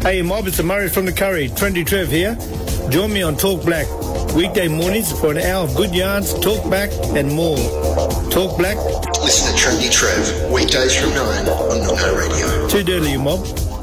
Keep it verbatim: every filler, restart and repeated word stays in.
Hey Mob, it's Murray from the Curry. Trendy Trev here. Join me on Talk Black. Weekday mornings for an hour of good yarns, talk back and more. Talk Black. Listen to Trendy Trev. Weekdays from nine on Nongo Radio. Too dirty, you mob.